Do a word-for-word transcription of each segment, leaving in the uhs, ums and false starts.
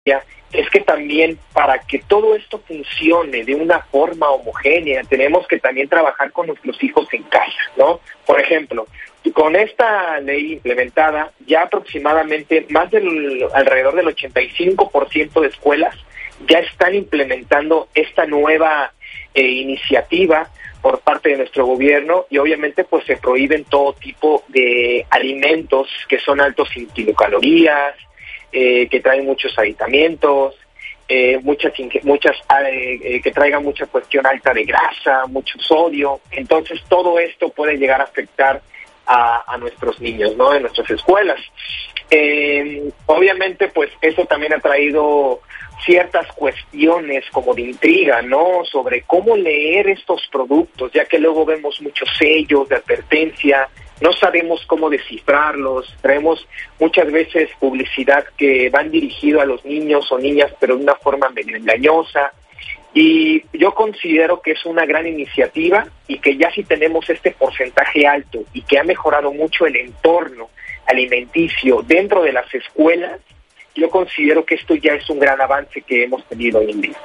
es que también para que todo esto funcione de una forma homogénea, tenemos que también trabajar con nuestros hijos en casa, ¿no? Por ejemplo, con esta ley implementada, ya aproximadamente más del alrededor del ochenta y cinco por ciento de escuelas ya están implementando esta nueva eh, iniciativa por parte de nuestro gobierno, y obviamente pues se prohíben todo tipo de alimentos que son altos en kilocalorías, eh, que traen muchos aditamentos, eh, muchas muchas eh, que traigan mucha cuestión alta de grasa, mucho sodio. Entonces todo esto puede llegar a afectar a, a nuestros niños, ¿no? En nuestras escuelas. Eh, obviamente pues eso también ha traído ciertas cuestiones como de intriga, ¿no? Sobre cómo leer estos productos, ya que luego vemos muchos sellos de advertencia, no sabemos cómo descifrarlos, traemos muchas veces publicidad que van dirigido a los niños o niñas, pero de una forma medio engañosa. Y yo considero que es una gran iniciativa y que ya si tenemos este porcentaje alto y que ha mejorado mucho el entorno alimenticio dentro de las escuelas, yo considero que esto ya es un gran avance que hemos tenido hoy en día.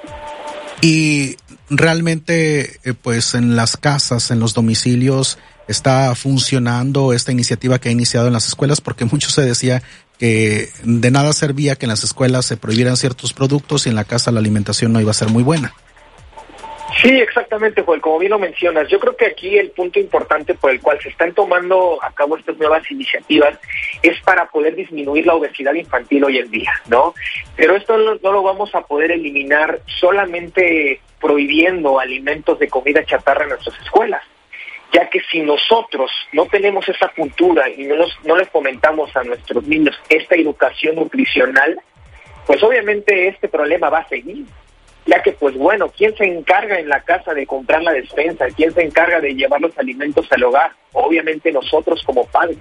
Y realmente, eh, pues en las casas, en los domicilios, está funcionando esta iniciativa que ha iniciado en las escuelas, porque mucho se decía que de nada servía que en las escuelas se prohibieran ciertos productos y en la casa la alimentación no iba a ser muy buena. Sí, exactamente, Joel, como bien lo mencionas. Yo creo que aquí el punto importante por el cual se están tomando a cabo estas nuevas iniciativas es para poder disminuir la obesidad infantil hoy en día, ¿no? Pero esto no, no lo vamos a poder eliminar solamente prohibiendo alimentos de comida chatarra en nuestras escuelas, ya que si nosotros no tenemos esa cultura y no, nos, no le fomentamos a nuestros niños esta educación nutricional, pues obviamente este problema va a seguir. Ya que, pues bueno, ¿quién se encarga en la casa de comprar la despensa? ¿Quién se encarga de llevar los alimentos al hogar? Obviamente nosotros como padres.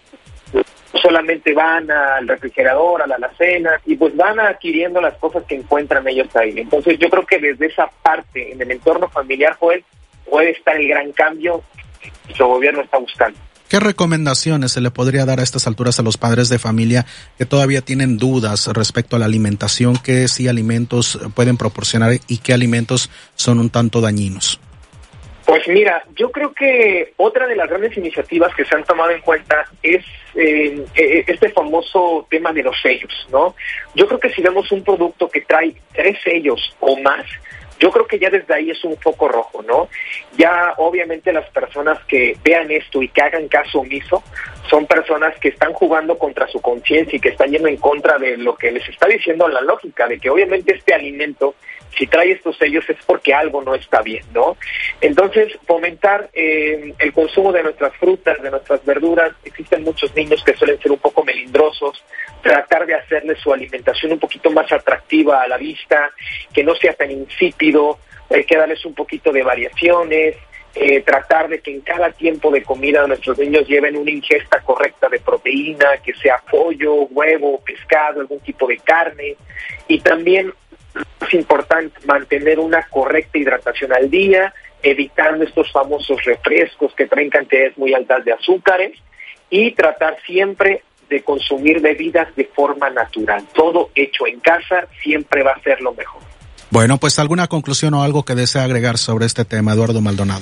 Solamente van al refrigerador, a la alacena, y pues van adquiriendo las cosas que encuentran ellos ahí. Entonces yo creo que desde esa parte, en el entorno familiar, Joel, puede estar el gran cambio que su gobierno está buscando. ¿Qué recomendaciones se le podría dar a estas alturas a los padres de familia que todavía tienen dudas respecto a la alimentación? ¿Qué sí alimentos pueden proporcionar y qué alimentos son un tanto dañinos? Pues mira, yo creo que otra de las grandes iniciativas que se han tomado en cuenta es eh, este famoso tema de los sellos, ¿no? Yo creo que si vemos un producto que trae tres sellos o más, yo creo que ya desde ahí es un foco rojo, ¿no? Ya obviamente las personas que vean esto y que hagan caso omiso son personas que están jugando contra su conciencia y que están yendo en contra de lo que les está diciendo la lógica, de que obviamente este alimento, si trae estos sellos es porque algo no está bien, ¿no? Entonces, fomentar eh, el consumo de nuestras frutas, de nuestras verduras. Existen muchos niños que suelen ser un poco melindrosos, tratar de hacerles su alimentación un poquito más atractiva a la vista, que no sea tan insípido, hay que darles un poquito de variaciones, eh, tratar de que en cada tiempo de comida nuestros niños lleven una ingesta correcta de proteína, que sea pollo, huevo, pescado, algún tipo de carne, y también es importante mantener una correcta hidratación al día, evitando estos famosos refrescos que traen cantidades muy altas de azúcares, y tratar siempre de consumir bebidas de forma natural. Todo hecho en casa siempre va a ser lo mejor. Bueno, pues alguna conclusión o algo que desea agregar sobre este tema, Eduardo Maldonado.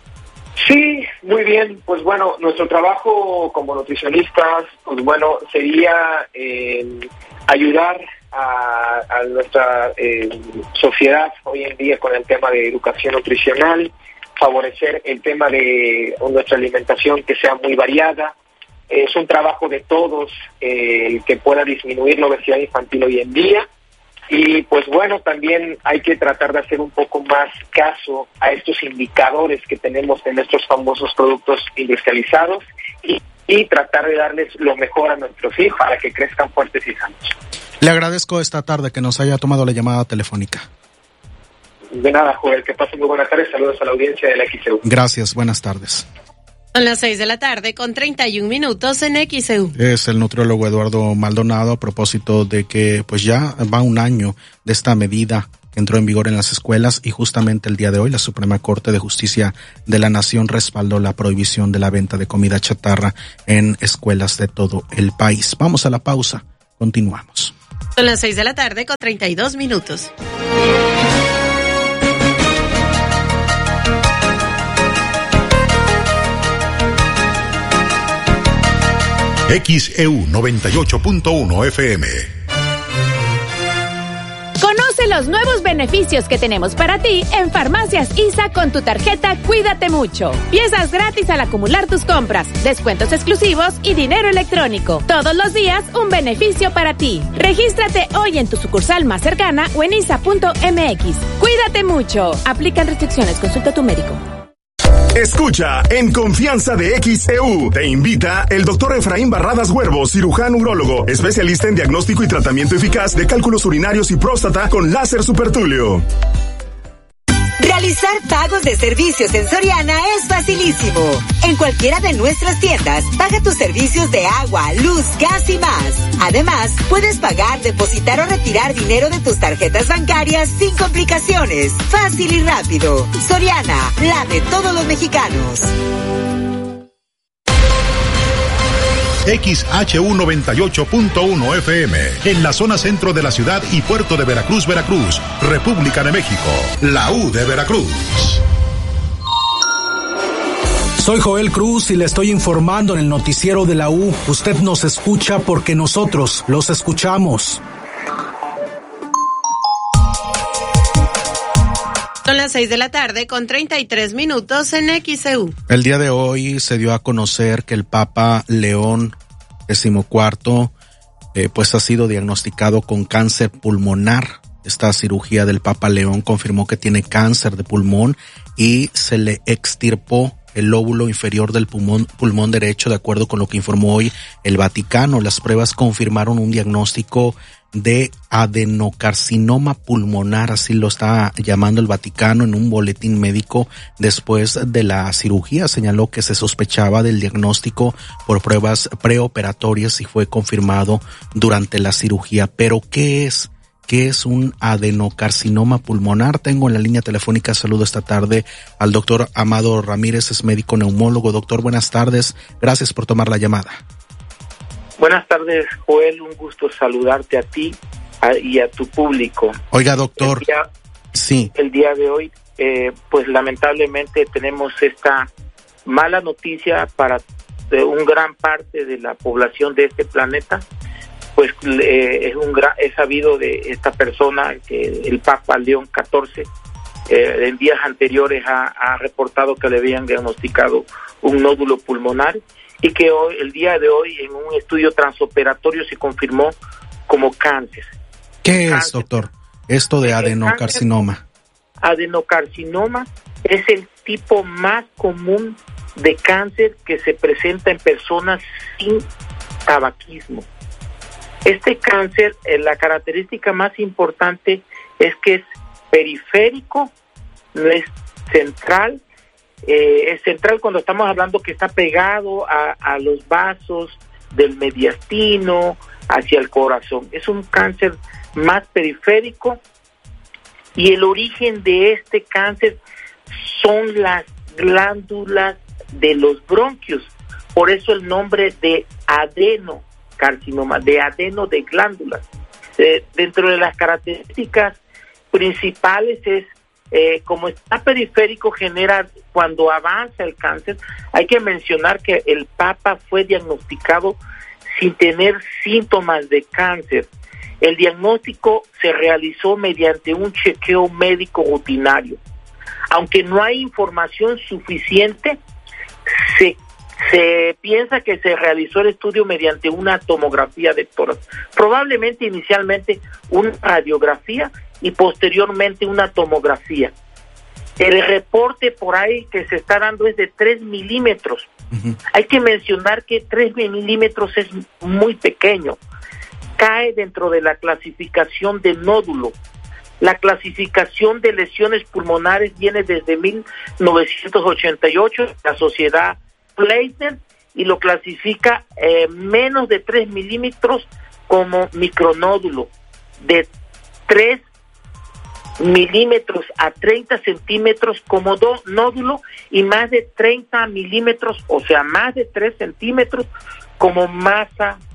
Sí, muy bien. Pues bueno, nuestro trabajo como nutricionistas, pues bueno, sería eh, ayudar a, a nuestra eh, sociedad hoy en día con el tema de educación nutricional, favorecer el tema de nuestra alimentación que sea muy variada. Es un trabajo de todos eh, el que pueda disminuir la obesidad infantil hoy en día. Y pues bueno, también hay que tratar de hacer un poco más caso a estos indicadores que tenemos en nuestros famosos productos industrializados y, y tratar de darles lo mejor a nuestros hijos para que crezcan fuertes y sanos. Le agradezco esta tarde que nos haya tomado la llamada telefónica. De nada, Joel, que pasen muy buenas tardes. Saludos a la audiencia de la X E U. Gracias, buenas tardes. Son las seis de la tarde con treinta y un minutos en X E U. Es el nutriólogo Eduardo Maldonado a propósito de que pues ya va un año de esta medida que entró en vigor en las escuelas y justamente el día de hoy la Suprema Corte de Justicia de la Nación respaldó la prohibición de la venta de comida chatarra en escuelas de todo el país. Vamos a la pausa, continuamos. Son las seis de la tarde con treinta y dos minutos. X E U noventa y ocho punto uno F M. Conoce los nuevos beneficios que tenemos para ti en Farmacias I S A con tu tarjeta Cuídate Mucho. Piezas gratis al acumular tus compras, descuentos exclusivos y dinero electrónico. Todos los días un beneficio para ti. Regístrate hoy en tu sucursal más cercana o en isa punto m x. Cuídate mucho. Aplican restricciones. Consulta a tu médico. Escucha En Confianza de X E U. Te invita el doctor Efraín Barradas Huervo, cirujano urólogo, especialista en diagnóstico y tratamiento eficaz de cálculos urinarios y próstata con láser supertúleo. Realizar pagos de servicios en Soriana es facilísimo. En cualquiera de nuestras tiendas, paga tus servicios de agua, luz, gas y más. Además, puedes pagar, depositar o retirar dinero de tus tarjetas bancarias sin complicaciones. Fácil y rápido. Soriana, la de todos los mexicanos. X H U noventa y ocho punto uno F M, en la zona centro de la ciudad y puerto de Veracruz, Veracruz, República de México, la U de Veracruz. Soy Joel Cruz y le estoy informando en el noticiero de la U. Usted nos escucha porque nosotros los escuchamos. Son las seis de la tarde con treinta y tres minutos en X E U. El día de hoy se dio a conocer que el Papa León decimocuarto eh, pues ha sido diagnosticado con cáncer pulmonar. Esta cirugía del Papa León confirmó que tiene cáncer de pulmón y se le extirpó el lóbulo inferior del pulmón, pulmón derecho, de acuerdo con lo que informó hoy el Vaticano. Las pruebas confirmaron un diagnóstico de adenocarcinoma pulmonar, así lo está llamando el Vaticano en un boletín médico después de la cirugía. Señaló que se sospechaba del diagnóstico por pruebas preoperatorias y fue confirmado durante la cirugía. Pero ¿qué es? ¿Qué es un adenocarcinoma pulmonar? Tengo en la línea telefónica, saludo esta tarde al doctor Amado Ramírez, es médico neumólogo. Doctor, buenas tardes, gracias por tomar la llamada. Buenas tardes, Joel, un gusto saludarte a ti a, y a tu público. Oiga, doctor, el día, sí. El día de hoy, eh, pues lamentablemente tenemos esta mala noticia para de un gran parte de la población de este planeta. Pues eh, es un gran, es sabido de esta persona que el Papa León catorce eh, en días anteriores ha, ha reportado que le habían diagnosticado un nódulo pulmonar y que hoy, el día de hoy, en un estudio transoperatorio se confirmó como cáncer. ¿Qué cáncer. es, doctor, esto de adenocarcinoma? Adenocarcinoma es el tipo más común de cáncer que se presenta en personas sin tabaquismo. Este cáncer, eh, la característica más importante es que es periférico, no es central. Eh, es central cuando estamos hablando que está pegado a, a los vasos del mediastino, hacia el corazón. Es un cáncer más periférico y el origen de este cáncer son las glándulas de los bronquios. Por eso el nombre de adenocarcinoma, de adeno de glándulas. Eh, dentro de las características principales es Eh, como está periférico, genera, cuando avanza el cáncer, hay que mencionar que el Papa fue diagnosticado sin tener síntomas de cáncer. El diagnóstico se realizó mediante un chequeo médico rutinario. Aunque no hay información suficiente, se, se piensa que se realizó el estudio mediante una tomografía de tórax, probablemente inicialmente una radiografía y posteriormente una tomografía. El reporte por ahí que se está dando es de tres milímetros. Uh-huh. Hay que mencionar que tres milímetros es muy pequeño. Cae dentro de la clasificación de nódulo. La clasificación de lesiones pulmonares viene desde mil novecientos ochenta y ocho, la sociedad Pleitner, y lo clasifica eh, menos de tres milímetros como micronódulo. De tres milímetros a treinta centímetros como do, nódulo y más de treinta milímetros, o sea, más de tres centímetros como masa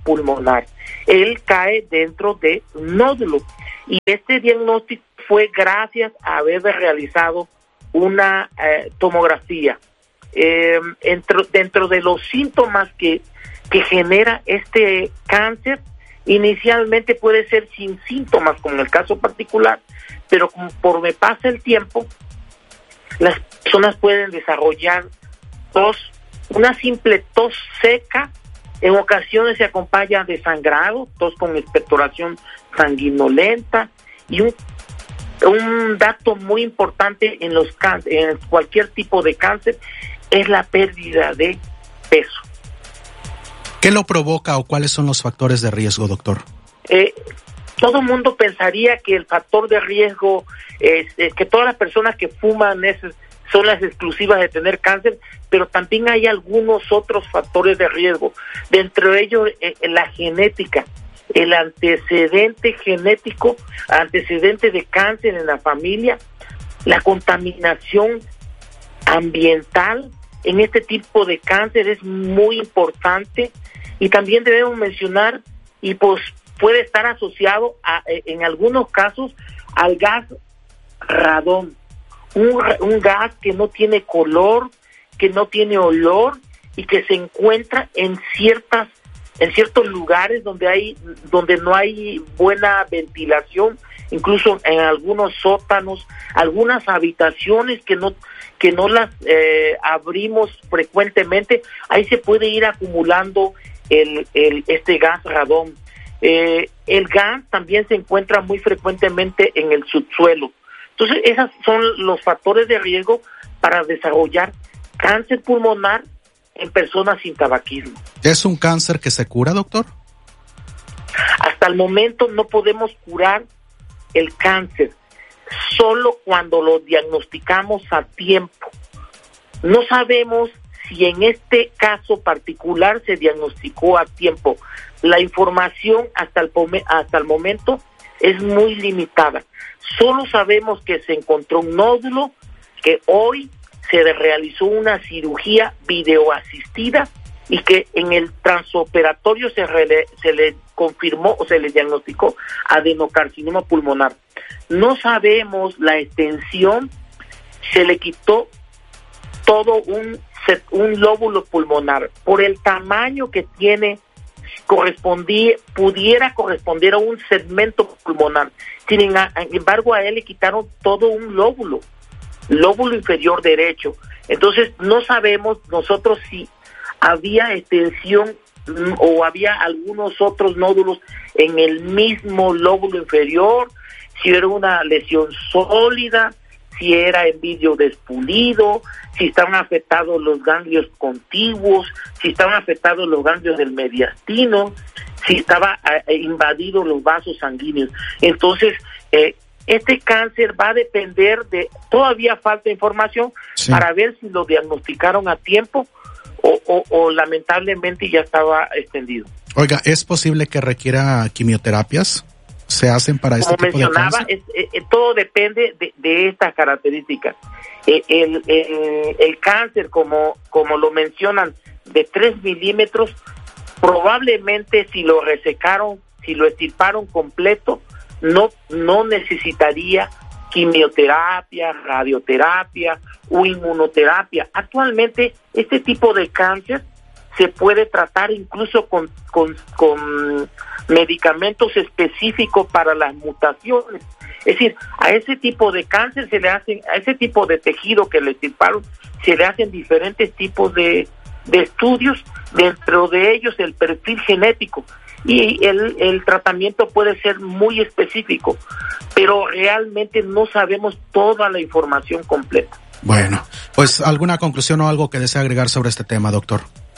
pulmonar. Él cae dentro de un nódulo. Y este diagnóstico fue gracias a haber realizado una eh, tomografía. Eh, dentro, dentro de los síntomas que, que genera este cáncer, inicialmente puede ser sin síntomas, como en el caso particular, pero conforme pasa el tiempo, las personas pueden desarrollar tos, una simple tos seca, en ocasiones se acompaña de sangrado, tos con expectoración sanguinolenta, y un, un dato muy importante en los en cualquier tipo de cáncer es la pérdida de peso. ¿Qué lo provoca o cuáles son los factores de riesgo, doctor? Eh, todo el mundo pensaría que el factor de riesgo es, es que todas las personas que fuman es, son las exclusivas de tener cáncer, pero también hay algunos otros factores de riesgo. Dentro de ellos, eh, la genética, el antecedente genético, antecedente de cáncer en la familia, la contaminación ambiental en este tipo de cáncer es muy importante, y también debemos mencionar, y pues puede estar asociado a, en algunos casos al gas radón, un, un gas que no tiene color, que no tiene olor y que se encuentra en ciertas en ciertos lugares donde hay donde no hay buena ventilación, incluso en algunos sótanos, algunas habitaciones que no que no las eh, abrimos frecuentemente, ahí se puede ir acumulando el, el este gas radón. Eh, el gas también se encuentra muy frecuentemente en el subsuelo. Entonces, esos son los factores de riesgo para desarrollar cáncer pulmonar en personas sin tabaquismo. ¿Es un cáncer que se cura, doctor? Hasta el momento no podemos curar el cáncer, solo cuando lo diagnosticamos a tiempo. No sabemos si en este caso particular se diagnosticó a tiempo. La información hasta el, hasta el momento es muy limitada. Solo sabemos que se encontró un nódulo, que hoy se realizó una cirugía videoasistida y que en el transoperatorio se, rele, se le confirmó o se le diagnosticó adenocarcinoma pulmonar. No sabemos la extensión, se le quitó todo un, un lóbulo pulmonar. Por el tamaño que tiene, correspondía, pudiera corresponder a un segmento pulmonar. Sin embargo, a él le quitaron todo un lóbulo, lóbulo inferior derecho. Entonces, no sabemos nosotros si había extensión o había algunos otros nódulos en el mismo lóbulo inferior, si era una lesión sólida, si era en vidrio despulido, si estaban afectados los ganglios contiguos, si estaban afectados los ganglios del mediastino, si estaba eh, invadidos los vasos sanguíneos. Entonces, eh, este cáncer va a depender de, todavía falta información, sí, para ver si lo diagnosticaron a tiempo o, o, o lamentablemente ya estaba extendido. Oiga, ¿es posible que requiera quimioterapias? ¿Se hacen para este Como tipo de cáncer? Como mencionaba, es, eh, todo depende de, de estas características. Eh, el, el, el cáncer, como, como lo mencionan, de tres milímetros, probablemente si lo resecaron, si lo extirparon completo, no, no necesitaría quimioterapia, radioterapia o inmunoterapia. Actualmente este tipo de cáncer se puede tratar incluso con, con, con medicamentos específicos para las mutaciones. Es decir, a ese tipo de cáncer se le hacen, a ese tipo de tejido que le extirparon, se le hacen diferentes tipos de, de estudios, dentro de ellos el perfil genético. Y el, el tratamiento puede ser muy específico, pero realmente no sabemos toda la información completa. Bueno, pues alguna conclusión o algo que desea agregar sobre este tema, doctor.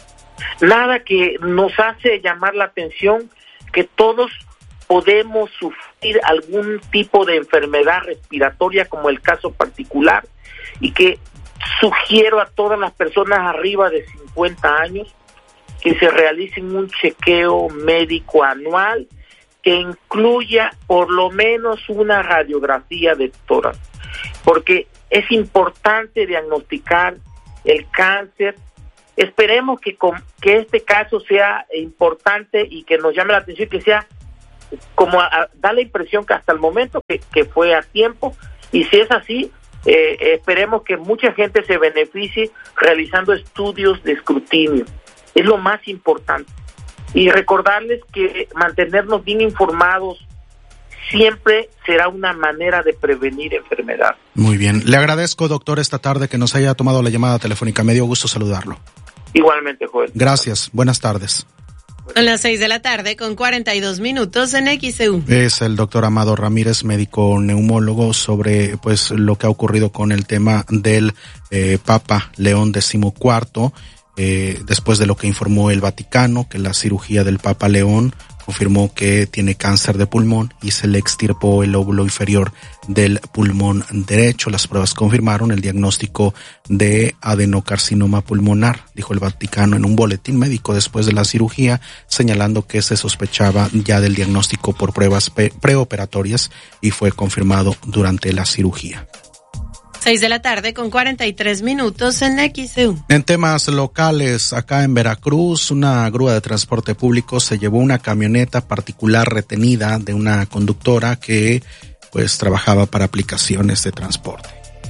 Nada, que nos hace llamar la atención que todos podemos sufrir algún tipo de enfermedad respiratoria, como el caso particular, y que sugiero a todas las personas arriba de cincuenta años que se realicen un chequeo médico anual que incluya por lo menos una radiografía de tórax, porque es importante diagnosticar el cáncer esperemos que, con, que este caso sea importante y que nos llame la atención, que sea como a, a, da la impresión que hasta el momento que, que fue a tiempo, y si es así, eh, esperemos que mucha gente se beneficie realizando estudios de escrutinio. Es lo más importante. Y recordarles que mantenernos bien informados siempre será una manera de prevenir enfermedad. Muy bien. Le agradezco, doctor, esta tarde que nos haya tomado la llamada telefónica. Me dio gusto saludarlo. Igualmente, Joel. Gracias. Buenas tardes. Son las seis de la tarde con cuarenta y dos minutos en X E U. Es el doctor Amado Ramírez, médico neumólogo, sobre pues lo que ha ocurrido con el tema del eh, Papa León decimocuarto, eh, después de lo que informó el Vaticano, que la cirugía del Papa León confirmó que tiene cáncer de pulmón y se le extirpó el lóbulo inferior del pulmón derecho. Las pruebas confirmaron el diagnóstico de adenocarcinoma pulmonar, dijo el Vaticano en un boletín médico después de la cirugía, señalando que se sospechaba ya del diagnóstico por pruebas preoperatorias y fue confirmado durante la cirugía. Seis de la tarde con cuarenta y tres minutos en X E U. En temas locales, acá en Veracruz, una grúa de transporte público se llevó una camioneta particular retenida de una conductora que pues trabajaba para aplicaciones de transporte.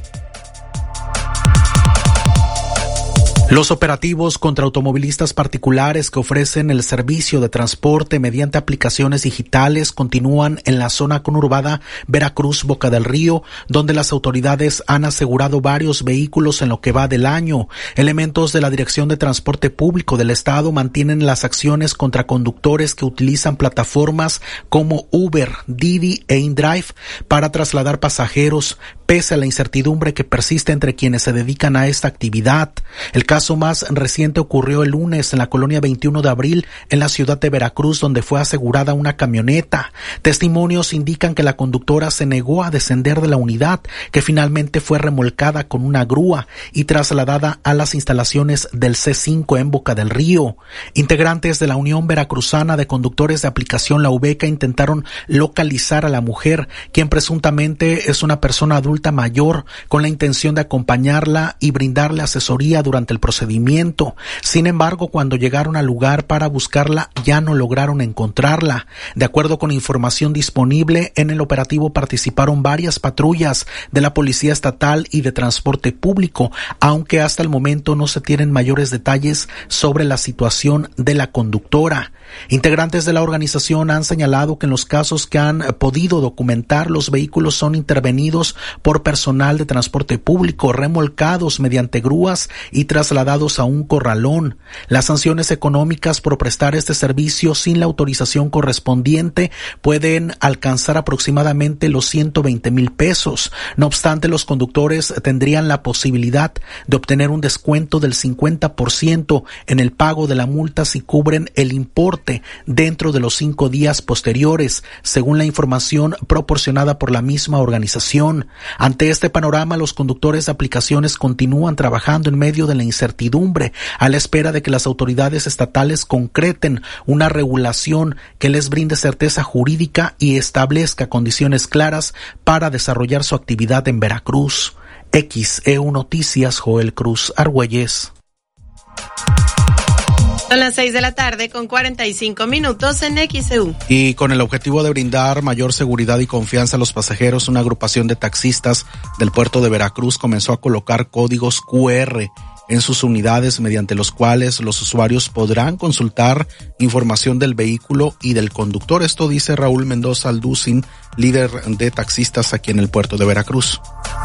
Los operativos contra automovilistas particulares que ofrecen el servicio de transporte mediante aplicaciones digitales continúan en la zona conurbada Veracruz-Boca del Río, donde las autoridades han asegurado varios vehículos en lo que va del año. Elementos de la Dirección de Transporte Público del Estado mantienen las acciones contra conductores que utilizan plataformas como Uber, Didi e InDrive para trasladar pasajeros, pese a la incertidumbre que persiste entre quienes se dedican a esta actividad. El El caso más reciente ocurrió el lunes en la colonia veintiuno de abril en la ciudad de Veracruz, donde fue asegurada una camioneta. Testimonios indican que la conductora se negó a descender de la unidad, que finalmente fue remolcada con una grúa y trasladada a las instalaciones del C cinco en Boca del Río. Integrantes de la Unión Veracruzana de Conductores de Aplicación, la UVECA, intentaron localizar a la mujer, quien presuntamente es una persona adulta mayor, con la intención de acompañarla y brindarle asesoría durante el procedimiento. Sin embargo, cuando llegaron al lugar para buscarla, ya no lograron encontrarla. De acuerdo con información disponible, en el operativo participaron varias patrullas de la Policía Estatal y de Transporte Público, aunque hasta el momento no se tienen mayores detalles sobre la situación de la conductora. Integrantes de la organización han señalado que en los casos que han podido documentar, los vehículos son intervenidos por personal de transporte público, remolcados mediante grúas y trasladados a un corralón. Las sanciones económicas por prestar este servicio sin la autorización correspondiente pueden alcanzar aproximadamente los ciento veinte mil pesos. No obstante, los conductores tendrían la posibilidad de obtener un descuento del cincuenta por ciento en el pago de la multa si cubren el importe dentro de los cinco días posteriores, según la información proporcionada por la misma organización. Ante este panorama, los conductores de aplicaciones continúan trabajando en medio de la incertidumbre, a la espera de que las autoridades estatales concreten una regulación que les brinde certeza jurídica y establezca condiciones claras para desarrollar su actividad en Veracruz. X E U Noticias, Joel Cruz Argüelles. Son las seis de la tarde con cuarenta y cinco minutos en X E U. Y con el objetivo de brindar mayor seguridad y confianza a los pasajeros, una agrupación de taxistas del puerto de Veracruz comenzó a colocar códigos cu erre en sus unidades, mediante los cuales los usuarios podrán consultar información del vehículo y del conductor. Esto dice Raúl Mendoza Alducin, líder de taxistas aquí en el puerto de Veracruz.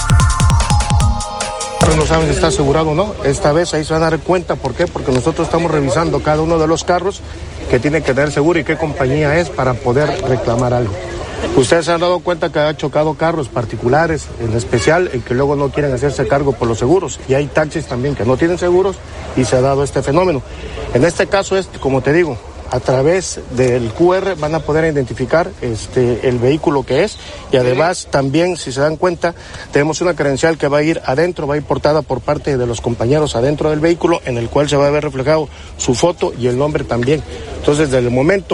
No saben si está asegurado o no. Esta vez ahí se van a dar cuenta. ¿Por qué? Porque nosotros estamos revisando cada uno de los carros que tiene que tener seguro y qué compañía es para poder reclamar algo. Ustedes se han dado cuenta que ha chocado carros particulares, en especial, y que luego no quieren hacerse cargo por los seguros. Y hay taxis también que no tienen seguros y se ha dado este fenómeno. En este caso es, como te digo, a través del cu erre van a poder identificar este el vehículo que es, y además también, si se dan cuenta, tenemos una credencial que va a ir adentro, va a ir portada por parte de los compañeros adentro del vehículo, en el cual se va a ver reflejado su foto y el nombre también. Entonces, desde el momento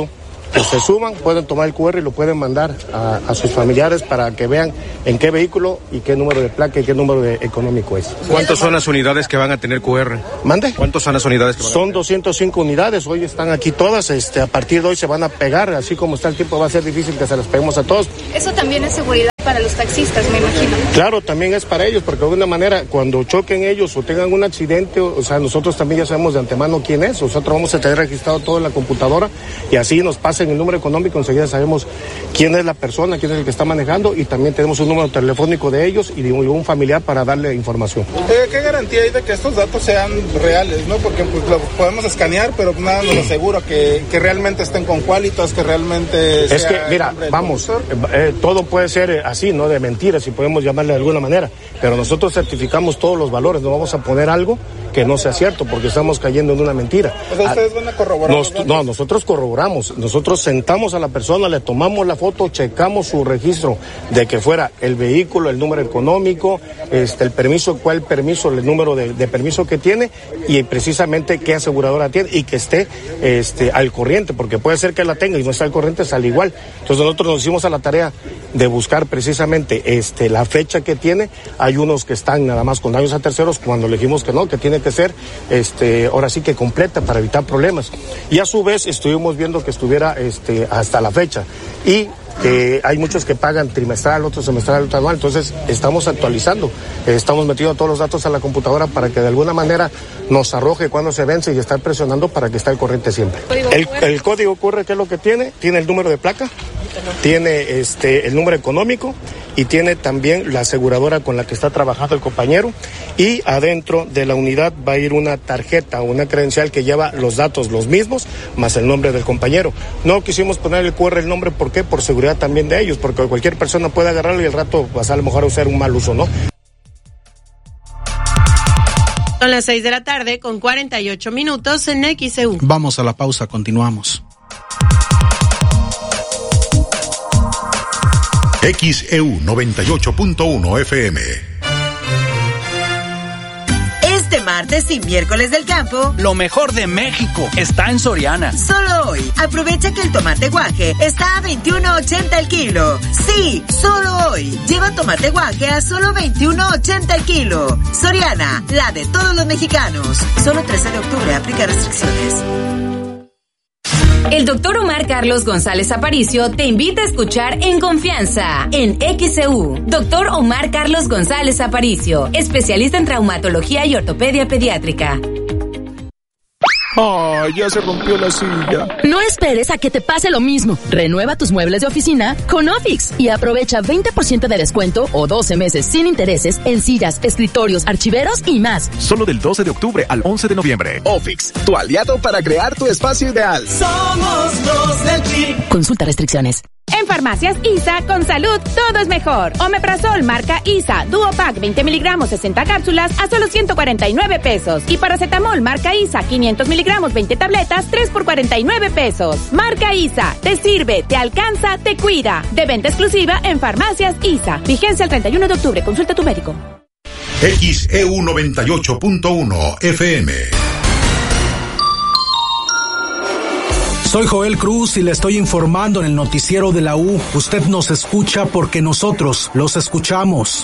que se suban, pueden tomar el cu erre y lo pueden mandar a, a sus familiares para que vean en qué vehículo y qué número de placa y qué número de económico es. ¿Cuántas son las unidades que van a tener cu erre? ¿Mande? ¿Cuántas son las unidades que van Son a tener? doscientas cinco unidades, hoy están aquí todas, este, a partir de hoy se van a pegar, así como está el tiempo va a ser difícil que se las peguemos a todos. Eso también es seguridad para los taxistas, me imagino. Claro, también es para ellos, porque de alguna manera cuando choquen ellos o tengan un accidente, o sea, nosotros también ya sabemos de antemano quién es, nosotros vamos a tener registrado todo en la computadora y así nos pasen el número económico, enseguida sabemos quién es la persona, quién es el que está manejando y también tenemos un número telefónico de ellos y de un familiar para darle información. Eh, ¿Qué garantía hay de que estos datos sean reales, no? Porque pues, lo podemos escanear, pero nada nos asegura que, que realmente estén con Qualitas, que realmente Es sea que, mira, vamos, eh, eh, todo puede ser eh, así, ¿no? De mentiras, si podemos llamarle de alguna manera, pero nosotros certificamos todos los valores, no vamos a poner algo que no sea cierto, porque estamos cayendo en una mentira. O sea, ustedes van a corroborar. Nos, no, nosotros corroboramos, nosotros sentamos a la persona, le tomamos la foto, checamos su registro de que fuera el vehículo, el número económico, este, el permiso, cuál permiso, el número de, de permiso que tiene y precisamente qué aseguradora tiene y que esté este, al corriente, porque puede ser que la tenga y no está al corriente, sale igual. Entonces nosotros nos hicimos a la tarea de buscar precisamente este, la fecha que tiene. Hay unos que están nada más con daños a terceros cuando le dijimos que no, que tiene que ser este, ahora sí que completa para evitar problemas. Y a su vez estuvimos viendo que estuviera este, hasta la fecha. Y que hay muchos que pagan trimestral, otros semestral, otros anual, entonces estamos actualizando, eh, estamos metiendo todos los datos a la computadora para que de alguna manera nos arroje cuando se vence y estar presionando para que esté al corriente siempre. El, el código cu erre, ¿qué es lo que tiene? Tiene el número de placa, tiene este, el número económico y tiene también la aseguradora con la que está trabajando el compañero y adentro de la unidad va a ir una tarjeta o una credencial que lleva los datos los mismos más el nombre del compañero. No quisimos poner el cu erre el nombre, ¿por qué? Por seguridad también de ellos, porque cualquier persona puede agarrarlo y al rato vas a lo mejor a usar un mal uso, ¿no? Son las seis de la tarde con cuarenta y ocho minutos en X E U. Vamos a la pausa, continuamos. X E U noventa y ocho punto uno F M. Este martes y miércoles del campo, lo mejor de México está en Soriana. Solo hoy, aprovecha que el tomate guaje está a veintiuno ochenta el kilo. Sí, solo hoy. Lleva tomate guaje a solo veintiuno ochenta el kilo. Soriana, la de todos los mexicanos. Solo trece de octubre, aplica restricciones. El doctor Omar Carlos González Aparicio te invita a escuchar En Confianza, en X E U. Doctor Omar Carlos González Aparicio, especialista en traumatología y ortopedia pediátrica. ¡Ay, ya se rompió la silla! No esperes a que te pase lo mismo. Renueva tus muebles de oficina con Ofix y aprovecha veinte por ciento de descuento o doce meses sin intereses en sillas, escritorios, archiveros y más. Solo del doce de octubre al once de noviembre. Ofix, tu aliado para crear tu espacio ideal. Somos los del P R I. Consulta restricciones. En Farmacias I S A, con salud, todo es mejor. Omeprazol marca I S A, Duopack veinte miligramos, sesenta cápsulas a solo ciento cuarenta y nueve pesos. Y paracetamol marca I S A, quinientos miligramos, veinte tabletas, tres por cuarenta y nueve pesos. Marca I S A, te sirve, te alcanza, te cuida. De venta exclusiva en Farmacias I S A. Vigencia el treinta y uno de octubre, consulta a tu médico. X E U noventa y ocho punto uno F M. Soy Joel Cruz y le estoy informando en el noticiero de la U. Usted nos escucha porque nosotros los escuchamos.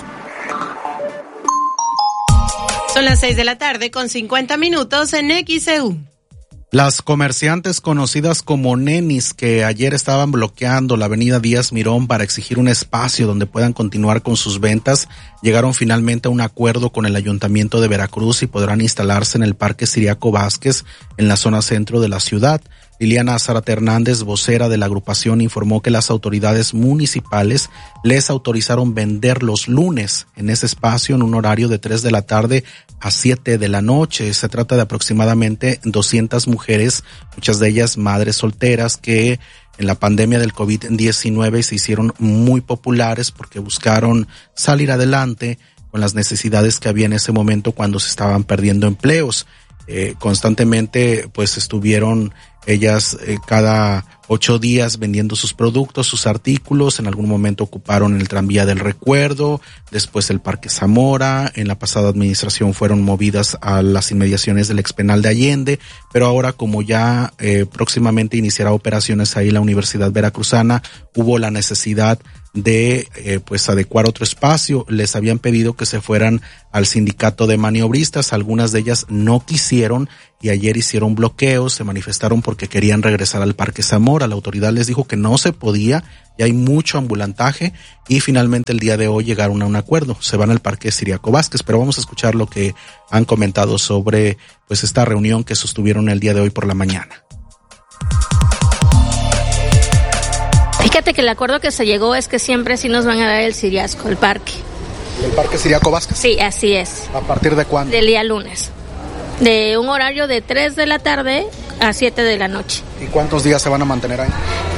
Son las seis de la tarde con cincuenta minutos en X E U. Las comerciantes conocidas como nenis que ayer estaban bloqueando la avenida Díaz Mirón para exigir un espacio donde puedan continuar con sus ventas, llegaron finalmente a un acuerdo con el Ayuntamiento de Veracruz y podrán instalarse en el Parque Ciriaco Vázquez en la zona centro de la ciudad. Liliana Zárate Hernández, vocera de la agrupación, informó que las autoridades municipales les autorizaron vender los lunes en ese espacio en un horario de tres de la tarde a siete de la noche. Se trata de aproximadamente doscientas mujeres, muchas de ellas madres solteras, que en la pandemia del COVID diecinueve se hicieron muy populares porque buscaron salir adelante con las necesidades que había en ese momento cuando se estaban perdiendo empleos. Eh, constantemente pues estuvieron ellas eh, cada ocho días vendiendo sus productos, sus artículos. En algún momento ocuparon el tranvía del Recuerdo, después el Parque Zamora. En la pasada administración fueron movidas a las inmediaciones del expenal de Allende, pero ahora, como ya eh, próximamente iniciará operaciones ahí la Universidad Veracruzana, hubo la necesidad de eh, pues adecuar otro espacio. Les habían pedido que se fueran al sindicato de maniobristas, algunas de ellas no quisieron y ayer hicieron bloqueos, se manifestaron porque querían regresar al Parque Zamora. La autoridad les dijo que no se podía, y hay mucho ambulantaje, y finalmente el día de hoy llegaron a un acuerdo, se van al Parque Ciriaco Vázquez. Pero vamos a escuchar lo que han comentado sobre pues esta reunión que sostuvieron el día de hoy por la mañana. Fíjate que el acuerdo que se llegó es que siempre sí nos van a dar el Ciriasco, el parque. ¿El Parque Ciriaco Vázquez? Sí, así es. ¿A partir de cuándo? Del día lunes. De un horario de tres de la tarde a siete de la noche. ¿Y cuántos días se van a mantener ahí?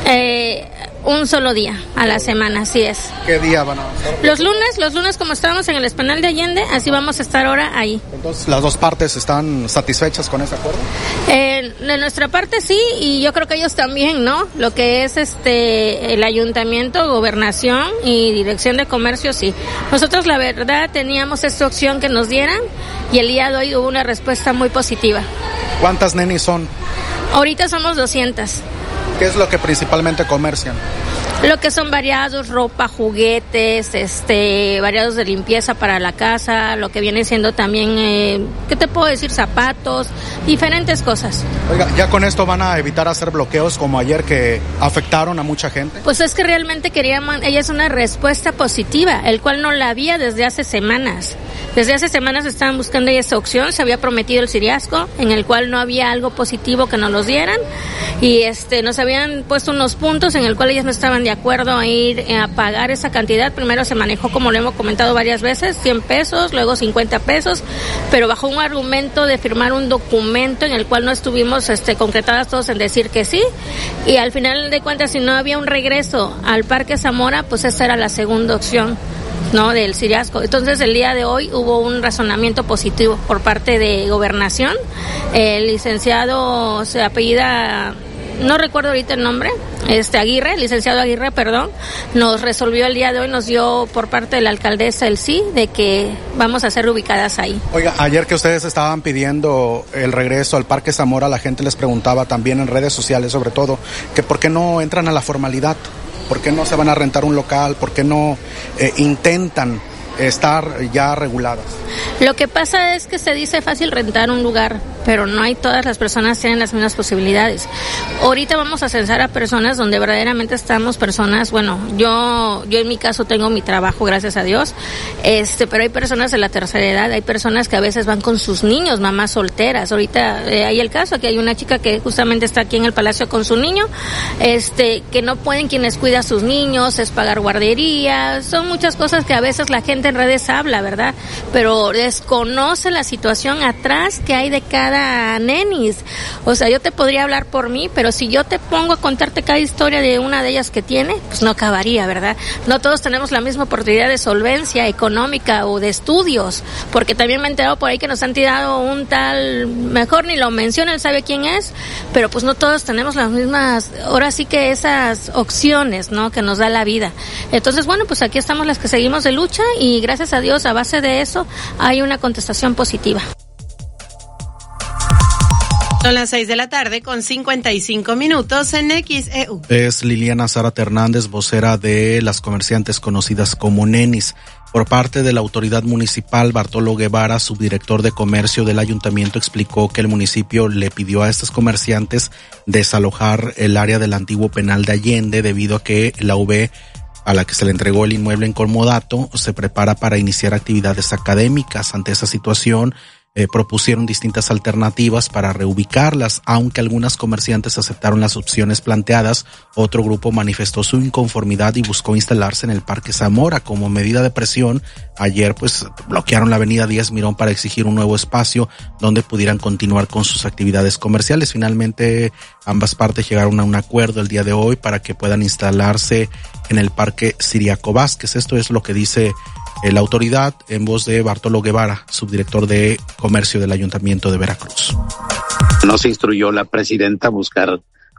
Eh, un solo día a la semana, así es. ¿Qué día van a hacer? Los lunes, los lunes como estábamos en el Esplanal de Allende, así vamos a estar ahora ahí. Entonces, ¿las dos partes están satisfechas con ese acuerdo? Eh, de nuestra parte sí, y yo creo que ellos también, ¿no? Lo que es este el ayuntamiento, gobernación y dirección de comercio, sí. Nosotros la verdad teníamos esta opción que nos dieran, y el día de hoy hubo una respuesta muy positiva. ¿Cuántas nenis son? Ahorita somos doscientas. ¿Qué es lo que principalmente comercian? Lo que son variados, ropa, juguetes, este, variados de limpieza para la casa, lo que viene siendo también, eh, ¿qué te puedo decir? Zapatos, diferentes cosas. Oiga, ¿ya con esto van a evitar hacer bloqueos como ayer que afectaron a mucha gente? Pues es que realmente queríamos, ella es una respuesta positiva, el cual no la había desde hace semanas. Desde hace semanas estaban buscando esa opción, se había prometido el Ciriasco, en el cual no había algo positivo que nos los dieran, y este nos habían puesto unos puntos en el cual ellas no estaban de acuerdo a ir a pagar esa cantidad. Primero se manejó, como lo hemos comentado varias veces, cien pesos, luego cincuenta pesos, pero bajo un argumento de firmar un documento en el cual no estuvimos este, concretadas todos en decir que sí, y al final de cuentas, si no había un regreso al Parque Zamora, pues esa era la segunda opción, ¿no? Del Ciriasco. Entonces el día de hoy hubo un razonamiento positivo por parte de Gobernación. El licenciado se apellida, no recuerdo ahorita el nombre, este Aguirre, licenciado Aguirre, perdón, nos resolvió el día de hoy, nos dio por parte de la alcaldesa el sí, de que vamos a ser ubicadas ahí. Oiga, ayer que ustedes estaban pidiendo el regreso al Parque Zamora, la gente les preguntaba también en redes sociales, sobre todo, que por qué no entran a la formalidad. ¿Por qué no se van a rentar un local? ¿Por qué no eh, intentan estar ya reguladas? Lo que pasa es que se dice fácil rentar un lugar, pero no hay todas las personas tienen las mismas posibilidades. Ahorita vamos a censar a personas donde verdaderamente estamos personas, bueno, yo yo en mi caso tengo mi trabajo, gracias a Dios, este, pero hay personas de la tercera edad, hay personas que a veces van con sus niños, mamás solteras. Ahorita eh, hay el caso, aquí hay una chica que justamente está aquí en el Palacio con su niño, este, que no pueden quienes cuidan a sus niños, es pagar guardería, son muchas cosas que a veces la gente en redes habla, ¿verdad? Pero desconoce la situación atrás que hay de cada nenis. O sea, yo te podría hablar por mí, pero si yo te pongo a contarte cada historia de una de ellas que tiene, pues no acabaría, ¿verdad? No todos tenemos la misma oportunidad de solvencia económica o de estudios, porque también me he enterado por ahí que nos han tirado un tal, mejor ni lo menciona, él sabe quién es, pero pues no todos tenemos las mismas, ahora sí que esas opciones, ¿no? Que nos da la vida. Entonces, bueno, pues aquí estamos las que seguimos de lucha, y gracias a Dios, a base de eso, hay una contestación positiva. Son las seis de la tarde con cincuenta y cinco minutos en X E U. Es Liliana Zárate Hernández, vocera de las comerciantes conocidas como nenis. Por parte de la autoridad municipal, Bartolo Guevara, subdirector de comercio del ayuntamiento, explicó que el municipio le pidió a estas comerciantes desalojar el área del antiguo penal de Allende debido a que la U B, a la que se le entregó el inmueble en comodato, se prepara para iniciar actividades académicas. Ante esa situación, eh, propusieron distintas alternativas para reubicarlas, aunque algunas comerciantes aceptaron las opciones planteadas. Otro grupo manifestó su inconformidad y buscó instalarse en el Parque Zamora. Como medida de presión, ayer pues bloquearon la avenida Díaz Mirón para exigir un nuevo espacio donde pudieran continuar con sus actividades comerciales. Finalmente, ambas partes llegaron a un acuerdo el día de hoy para que puedan instalarse en el Parque Ciriaco Vázquez. Esto es lo que dice eh, la autoridad en voz de Bartolo Guevara, subdirector de comercio del Ayuntamiento de Veracruz. No se instruyó la presidenta a buscar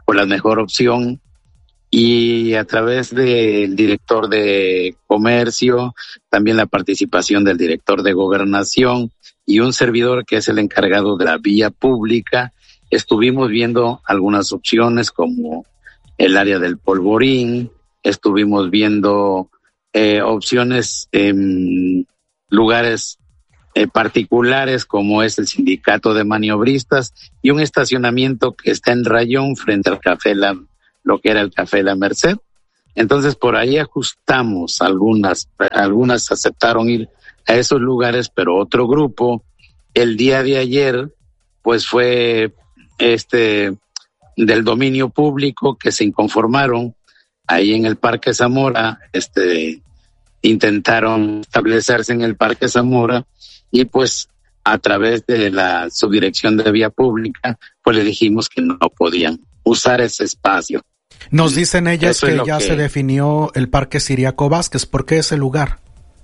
por la mejor opción, y a través del director de comercio, también la participación del director de gobernación y un servidor que es el encargado de la vía pública, estuvimos viendo algunas opciones como el área del Polvorín, estuvimos viendo eh, opciones en lugares eh, particulares como es el sindicato de maniobristas y un estacionamiento que está en Rayón frente al Café La, lo que era el Café La Merced. Entonces por ahí ajustamos, algunas, algunas aceptaron ir a esos lugares, pero otro grupo el día de ayer pues fue este del dominio público que se inconformaron ahí en el Parque Zamora, este intentaron establecerse en el Parque Zamora y pues a través de la subdirección de vía pública pues le dijimos que no podían usar ese espacio. Nos dicen ellas Eso que es lo ya que... se definió el Parque Ciriaco Vázquez. ¿Por qué ese lugar?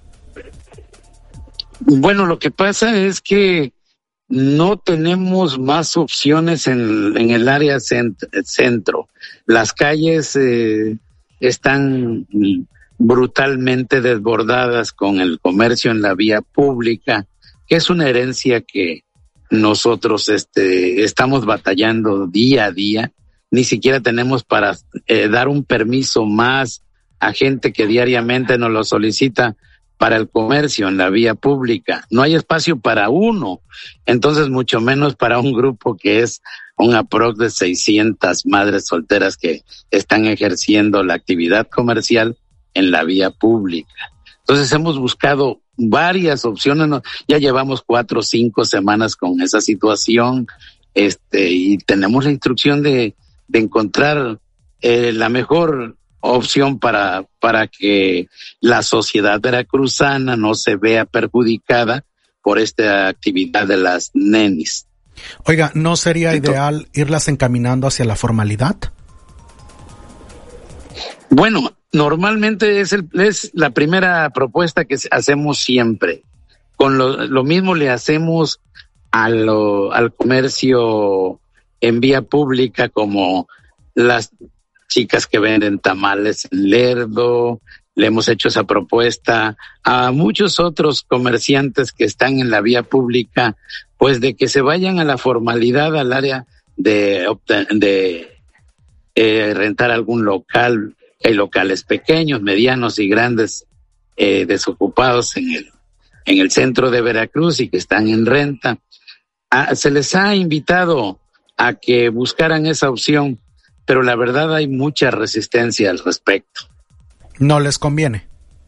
Bueno, lo que pasa es que no tenemos más opciones en, en el área cent- centro. Las calles eh, están brutalmente desbordadas con el comercio en la vía pública, que es una herencia que nosotros este, estamos batallando día a día. Ni siquiera tenemos para eh, dar un permiso más a gente que diariamente nos lo solicita para el comercio en la vía pública. No hay espacio para uno, entonces mucho menos para un grupo que es un aprox de seiscientas madres solteras que están ejerciendo la actividad comercial en la vía pública. Entonces hemos buscado varias opciones, ¿no? Ya llevamos cuatro o cinco semanas con esa situación, este, y tenemos la instrucción de, de encontrar eh, la mejor opción para, para que la sociedad veracruzana no se vea perjudicada por esta actividad de las nenis. Oiga, ¿no sería Entonces, ideal irlas encaminando hacia la formalidad? Bueno, normalmente es, el, es la primera propuesta que hacemos siempre. Con lo, lo mismo le hacemos a lo, al comercio en vía pública, como las chicas que venden tamales en Lerdo. Le hemos hecho esa propuesta a muchos otros comerciantes que están en la vía pública, pues de que se vayan a la formalidad, al área de, de eh, rentar algún local. Hay locales pequeños, medianos y grandes eh, desocupados en el, en el centro de Veracruz y que están en renta. Ah, se les ha invitado a que buscaran esa opción, pero la verdad hay mucha resistencia al respecto. No les conviene.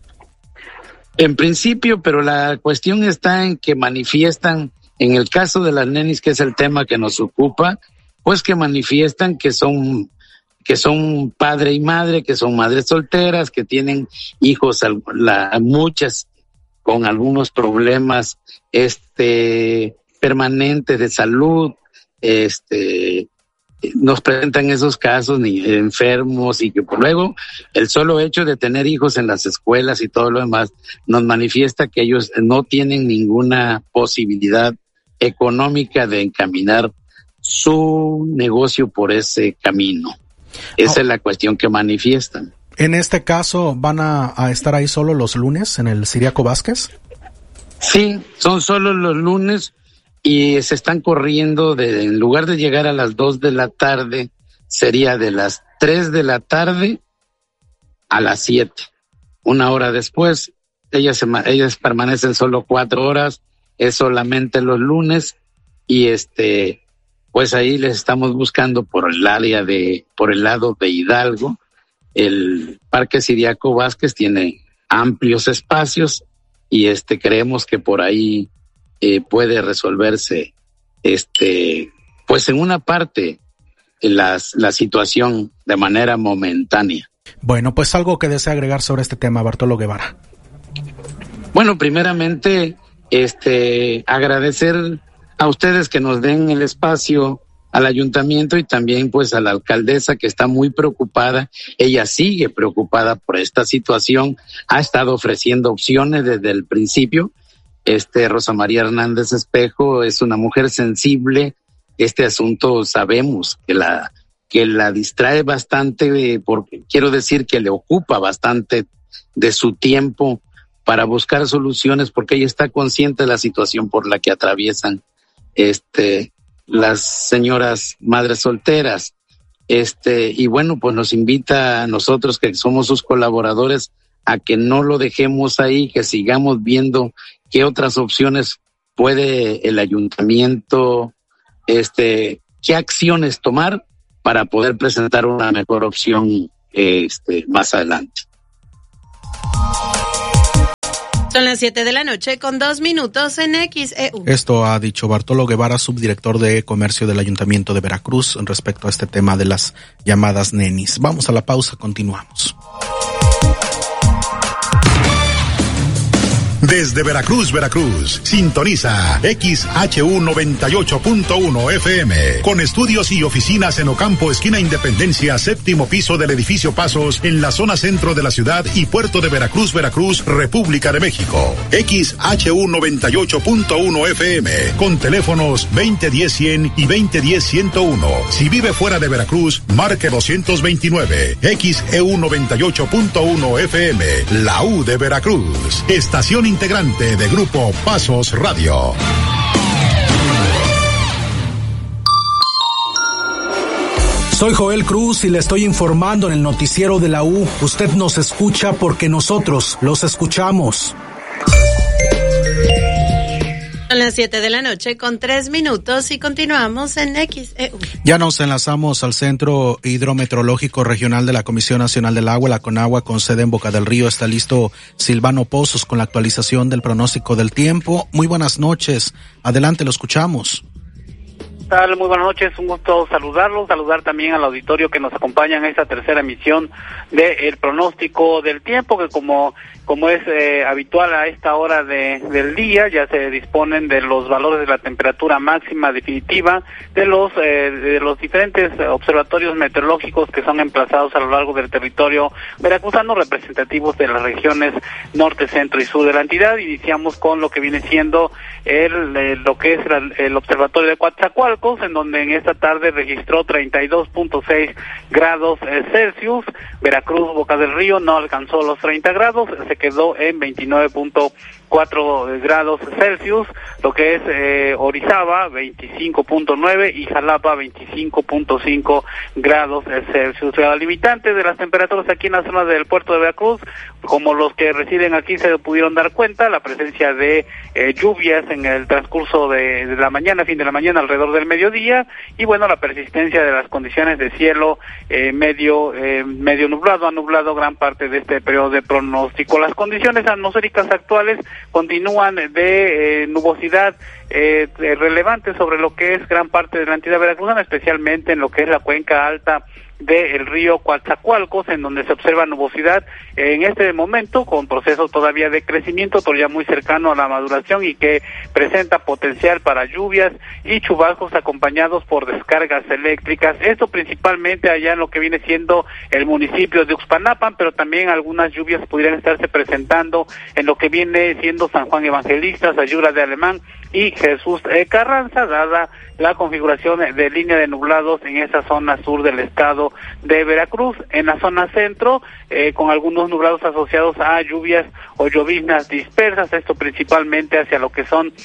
En principio, pero la cuestión está en que manifiestan, en el caso de las nenis, que es el tema que nos ocupa, pues que manifiestan que son que son padre y madre, que son madres solteras, que tienen hijos, la, muchas con algunos problemas este permanentes de salud, este nos presentan esos casos ni enfermos y que por luego el solo hecho de tener hijos en las escuelas y todo lo demás nos manifiesta que ellos no tienen ninguna posibilidad económica de encaminar su negocio por ese camino. Esa oh. es la cuestión que manifiestan. En este caso, ¿van a, a estar ahí solo los lunes en el Ciriaco Vázquez? Sí, son solo los lunes. Y se están corriendo, de, en lugar de llegar a las dos de la tarde, sería de las tres de la tarde a las siete. Una hora después, ellas, se, ellas permanecen solo cuatro horas, es solamente los lunes, y este, pues ahí les estamos buscando por el área de, por el lado de Hidalgo. El Parque Ciriaco Vázquez tiene amplios espacios, y este, creemos que por ahí Eh, puede resolverse este pues en una parte las, la situación de manera momentánea. Bueno, pues algo que desea agregar sobre este tema, Bartolo Guevara. Bueno, primeramente este agradecer a ustedes que nos den el espacio, al ayuntamiento y también pues a la alcaldesa, que está muy preocupada. Ella sigue preocupada por esta situación, ha estado ofreciendo opciones desde el principio. Este, Rosa María Hernández Espejo es una mujer sensible. Este asunto sabemos que la, que la distrae bastante, eh, porque quiero decir que le ocupa bastante de su tiempo para buscar soluciones, porque ella está consciente de la situación por la que atraviesan este las señoras madres solteras. Este, y bueno, pues nos invita a nosotros, que somos sus colaboradores, a que no lo dejemos ahí, que sigamos viendo qué otras opciones puede el ayuntamiento, este, qué acciones tomar para poder presentar una mejor opción este, más adelante. Son las siete de la noche con dos minutos en X E U. Esto ha dicho Bartolo Guevara, subdirector de Comercio del Ayuntamiento de Veracruz, respecto a este tema de las llamadas nenis. Vamos a la pausa, continuamos. Desde Veracruz, Veracruz, sintoniza X H U noventa y ocho punto uno F M, con estudios y oficinas en Ocampo, esquina Independencia, séptimo piso del edificio Pasos, en la zona centro de la ciudad y puerto de Veracruz, Veracruz, República de México. X H U noventa y ocho punto uno F M, con teléfonos veinte diez cien y veinte diez ciento uno. Si vive fuera de Veracruz, marque doscientos veintinueve. X E U noventa y ocho punto uno F M, la U de Veracruz. Estación integrante de Grupo Pasos Radio. Soy Joel Cruz y le estoy informando en el noticiero de la U. Usted nos escucha porque nosotros los escuchamos. Son las siete de la noche con tres minutos y continuamos en X E U. Ya nos enlazamos al Centro Hidrometeorológico Regional de la Comisión Nacional del Agua, la CONAGUA, con sede en Boca del Río. Está listo Silvano Pozos con la actualización del pronóstico del tiempo. Muy buenas noches. Adelante, lo escuchamos. ¿Qué tal? Muy buenas noches, un gusto saludarlos, saludar también al auditorio que nos acompaña en esta tercera emisión del pronóstico del tiempo, que como como es eh, habitual a esta hora de, del día, ya se disponen de los valores de la temperatura máxima definitiva de los eh, de los diferentes observatorios meteorológicos que son emplazados a lo largo del territorio veracruzano, representativos de las regiones norte, centro y sur de la entidad. Iniciamos con lo que viene siendo el, el lo que es el, el observatorio de Coatzacoalcos, en donde en esta tarde registró treinta y dos punto seis grados eh, Celsius. Veracruz, Boca del Río, no alcanzó los treinta grados, se quedó en veintinueve punto cuatro grados Celsius, lo que es eh, Orizaba veinticinco punto nueve y Jalapa veinticinco punto cinco grados Celsius. La limitante de las temperaturas aquí en la zona del puerto de Veracruz, como los que residen aquí se pudieron dar cuenta, la presencia de eh, lluvias en el transcurso de, de la mañana, fin de la mañana, alrededor del mediodía, y bueno, la persistencia de las condiciones de cielo eh, medio eh, medio nublado, ha nublado gran parte de este periodo de pronóstico. Las condiciones atmosféricas actuales continúan de eh, nubosidad eh, relevante sobre lo que es gran parte de la entidad veracruzana, especialmente en lo que es la cuenca alta del río Coatzacoalcos, en donde se observa nubosidad en este momento con proceso todavía de crecimiento, pero ya muy cercano a la maduración y que presenta potencial para lluvias y chubascos acompañados por descargas eléctricas. Esto principalmente allá en lo que viene siendo el municipio de Uxpanapan, pero también algunas lluvias pudieran estarse presentando en lo que viene siendo San Juan Evangelista, Sayula de Alemán y Jesús eh, Carranza, dada la configuración de línea de nublados en esa zona sur del estado de Veracruz. En la zona centro, eh, con algunos nublados asociados a lluvias o lloviznas dispersas, esto principalmente hacia lo que son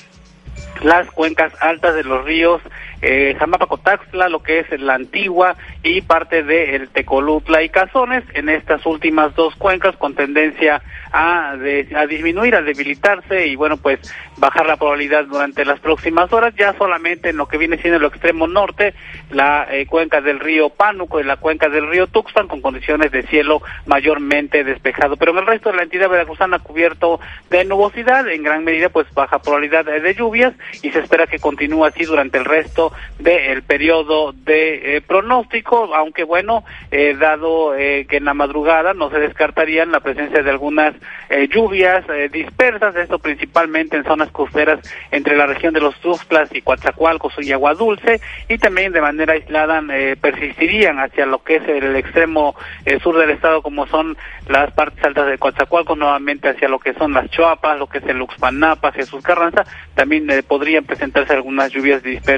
las cuencas altas de los ríos eh, Jamapa-Cotaxtla, lo que es la Antigua y parte de el Tecolutla y Cazones, en estas últimas dos cuencas con tendencia a, de, a disminuir, a debilitarse y bueno, pues bajar la probabilidad durante las próximas horas. Ya solamente en lo que viene siendo el extremo norte, la eh, cuenca del río Pánuco y la cuenca del río Tuxpan con condiciones de cielo mayormente despejado, pero en el resto de la entidad veracruzana cubierto de nubosidad, en gran medida pues baja probabilidad de, de lluvias, y se espera que continúe así durante el resto del periodo de eh, pronóstico, aunque bueno, eh, dado eh, que en la madrugada no se descartarían la presencia de algunas eh, lluvias eh, dispersas, esto principalmente en zonas costeras entre la región de los Tuxtlas y Coatzacoalcos y Agua Dulce, y también de manera aislada eh, persistirían hacia lo que es el extremo eh, sur del estado, como son las partes altas de Coatzacoalcos, nuevamente hacia lo que son las Choapas, lo que es el Uxpanapa, Jesús Carranza, también eh, podrían presentarse algunas lluvias dispersas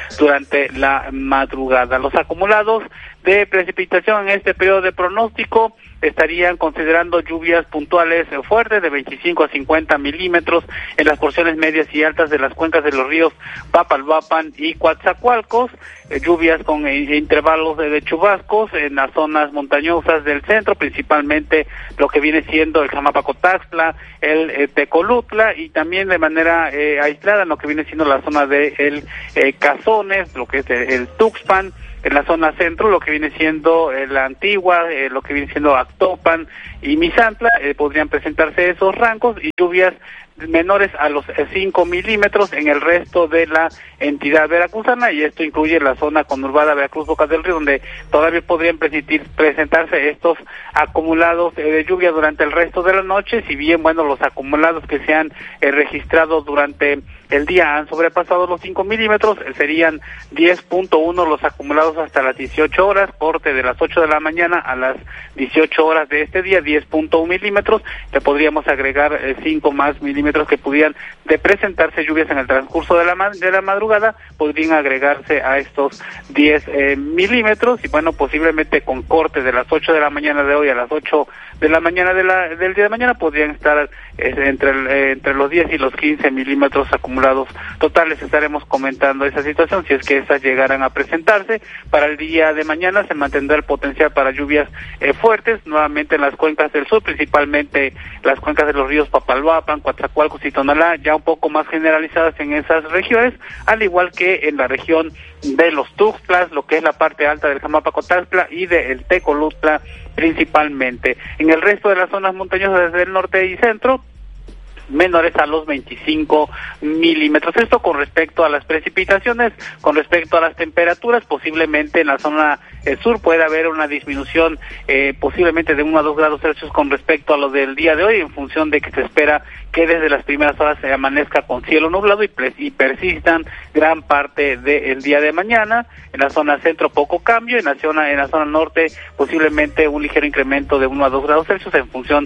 durante la madrugada. Los acumulados de precipitación en este periodo de pronóstico estarían considerando lluvias puntuales fuertes de veinticinco a cincuenta milímetros en las porciones medias y altas de las cuencas de los ríos Papalhuapan y Coatzacoalcos, eh, lluvias con eh, intervalos de, de chubascos en las zonas montañosas del centro, principalmente lo que viene siendo el Jamapacotaxtla, el eh, Tecolutla, y también de manera eh, aislada en lo que viene siendo la zona de el eh, Cazones, lo que es el, el Tuxpan, en la zona centro, lo que viene siendo eh, la Antigua, eh, lo que viene siendo Actopan y Misantla, eh, podrían presentarse esos rangos y lluvias menores a los cinco milímetros en el resto de la entidad veracruzana, y esto incluye la zona conurbada Veracruz-Boca del Río, donde todavía podrían presentarse estos acumulados eh, de lluvia durante el resto de la noche. Si bien, bueno, los acumulados que se han eh, registrado durante el día han sobrepasado los cinco milímetros, eh, serían diez punto uno los acumulados hasta las dieciocho horas, corte de las ocho de la mañana a las dieciocho horas de este día, diez punto uno milímetros, le podríamos agregar eh, cinco más milímetros que pudieran de presentarse lluvias en el transcurso de la ma- de la madrugada, podrían agregarse a estos diez eh, milímetros, y bueno, posiblemente con corte de las ocho de la mañana de hoy a las ocho de la mañana de la, del día de mañana podrían estar eh, entre, el, eh, entre los diez y los quince milímetros acumulados totales. Estaremos comentando esa situación si es que esas llegaran a presentarse. Para el día de mañana se mantendrá el potencial para lluvias eh, fuertes, nuevamente en las cuencas del sur, principalmente las cuencas de los ríos Papalhuapan, Coatzacoalcos y Tonalá, ya un poco más generalizadas en esas regiones, al igual que en la región de los Tuxtlas, lo que es la parte alta del Jamapacotaxtla y del Tecolutla principalmente. En el resto de las zonas montañosas del norte y centro, menores a los veinticinco milímetros. Esto con respecto a las precipitaciones. Con respecto a las temperaturas, posiblemente en la zona eh, sur puede haber una disminución eh, posiblemente de uno a dos grados Celsius con respecto a lo del día de hoy, en función de que se espera que desde las primeras horas se amanezca con cielo nublado y, pre- y persistan gran parte del día de mañana. En la zona centro poco cambio, en la zona en la zona norte posiblemente un ligero incremento de uno a dos grados Celsius en función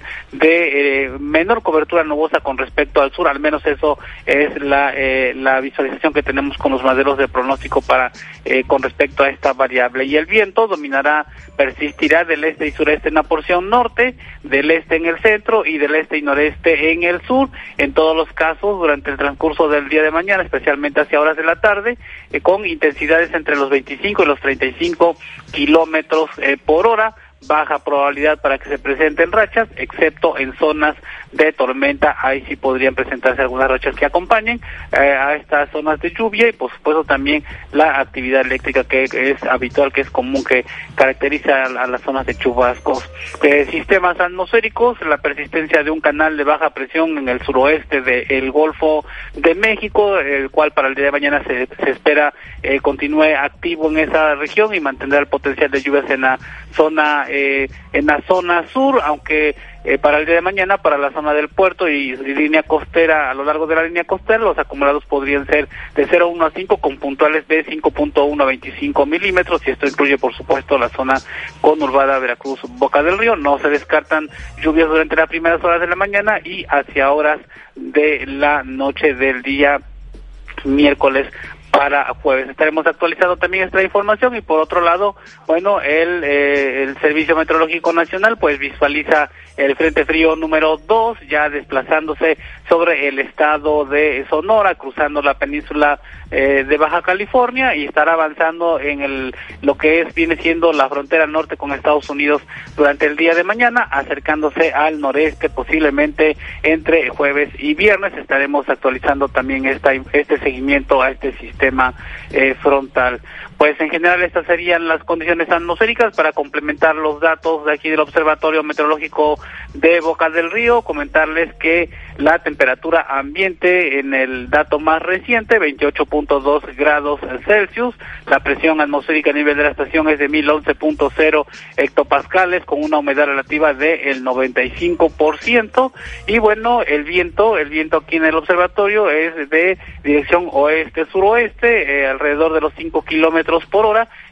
de eh, menor cobertura nubosa con respecto al sur. Al menos eso es la eh, la visualización que tenemos con los modelos de pronóstico para eh, con respecto a esta variable. Y el viento dominará, persistirá del este y sureste en la porción norte, del este en el centro y del este y noreste en el sur. En todos los casos, durante el transcurso del día de mañana, especialmente hacia horas de la tarde, eh, con intensidades entre los veinticinco y los treinta y cinco kilómetros eh, por hora. Baja probabilidad para que se presenten rachas, excepto en zonas de tormenta. Ahí sí podrían presentarse algunas rachas que acompañen eh, a estas zonas de lluvia, y por supuesto también la actividad eléctrica que es habitual, que es común, que caracteriza a, a las zonas de chubascos. Eh, sistemas atmosféricos, la persistencia de un canal de baja presión en el suroeste del Golfo de México, el cual para el día de mañana se, se espera eh, continúe activo en esa región y mantendrá el potencial de lluvias en la zona Eh, en la zona sur, aunque eh, para el día de mañana, para la zona del puerto y, y línea costera, a lo largo de la línea costera, los acumulados podrían ser de cero punto uno a cinco, con puntuales de cinco punto uno a veinticinco milímetros, y esto incluye, por supuesto, la zona conurbada Veracruz, Boca del Río. No se descartan lluvias durante las primeras horas de la mañana y hacia horas de la noche del día miércoles para jueves. Estaremos actualizando también esta información. Y por otro lado, bueno, el eh, el Servicio Meteorológico Nacional pues visualiza el Frente Frío número dos ya desplazándose sobre el estado de Sonora, cruzando la península eh, de Baja California, y estará avanzando en el lo que es viene siendo la frontera norte con Estados Unidos durante el día de mañana, acercándose al noreste posiblemente entre jueves y viernes. Estaremos actualizando también esta este seguimiento a este sistema Eh, frontal. Pues en general estas serían las condiciones atmosféricas. Para complementar los datos de aquí del Observatorio Meteorológico de Boca del Río, comentarles que la temperatura ambiente en el dato más reciente, veintiocho punto dos grados Celsius, la presión atmosférica a nivel de la estación es de mil once punto cero hectopascales, con una humedad relativa del noventa y cinco por ciento, y bueno, el viento, el viento aquí en el observatorio es de dirección oeste-suroeste, eh, alrededor de los cinco kilómetros por hora,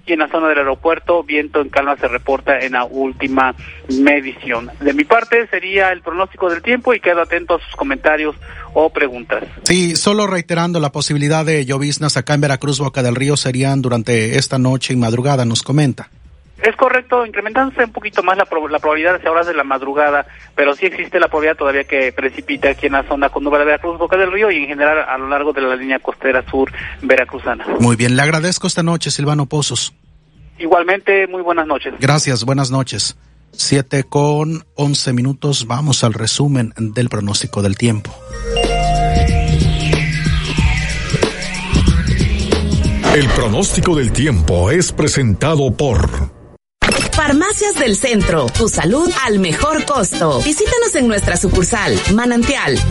y en la zona del aeropuerto viento en calma se reporta en la última medición. De mi parte sería el pronóstico del tiempo y quedo atento a sus comentarios o preguntas. Sí, solo reiterando la posibilidad de lloviznas acá en Veracruz, Boca del Río, serían durante esta noche y madrugada, nos comenta. Es correcto, incrementándose un poquito más la, prob- la probabilidad hacia horas de la madrugada, pero sí existe la probabilidad todavía que precipite aquí en la zona conurbada de Veracruz, Boca del Río y en general a lo largo de la línea costera sur veracruzana. Muy bien, le agradezco esta noche, Silvano Pozos. Igualmente, muy buenas noches. Gracias, buenas noches. Siete con once minutos, vamos al resumen del pronóstico del tiempo. El pronóstico del tiempo es presentado por Farmacias del Centro, tu salud al mejor costo. Visítanos en nuestra sucursal Manantial,